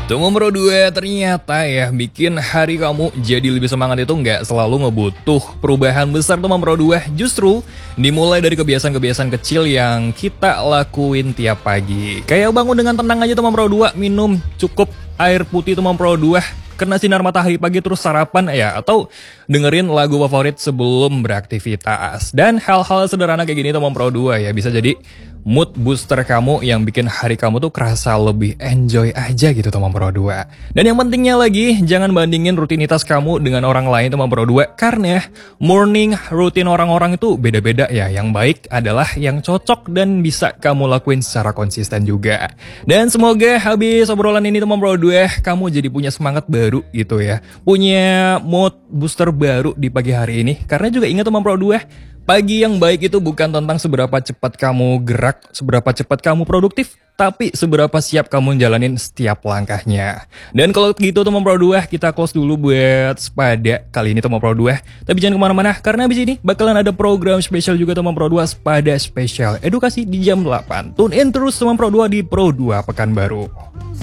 Teman Pro 2 ternyata ya bikin hari kamu jadi lebih semangat itu nggak selalu ngebutuh perubahan besar teman Pro 2. Justru dimulai dari kebiasaan-kebiasaan kecil yang kita lakuin tiap pagi. Kayak bangun dengan tenang aja teman Pro 2, minum cukup air putih teman Pro 2, kena sinar matahari pagi terus sarapan ya, atau dengerin lagu favorit sebelum beraktivitas. Dan hal-hal sederhana kayak gini teman Pro 2 ya bisa jadi mood booster kamu yang bikin hari kamu tuh kerasa lebih enjoy aja gitu teman Pro 2. Dan yang pentingnya lagi, jangan bandingin rutinitas kamu dengan orang lain teman Pro 2, karena morning rutin orang-orang itu beda-beda ya. Yang baik adalah yang cocok dan bisa kamu lakuin secara konsisten juga. Dan semoga habis obrolan ini teman Pro 2 kamu jadi punya semangat baru gitu ya, punya mood booster baru di pagi hari ini. Karena juga ingat teman Pro 2, pagi yang baik itu bukan tentang seberapa cepat kamu gerak, seberapa cepat kamu produktif, tapi seberapa siap kamu jalanin setiap langkahnya. Dan kalau gitu teman Pro 2, kita close dulu buat Spada kali ini teman Pro 2. Tapi jangan kemana-mana, karena abis ini bakalan ada program spesial juga teman Pro 2, Spada Spesial Edukasi di jam 8. Tune in terus teman Pro 2 di Pro 2 Pekanbaru.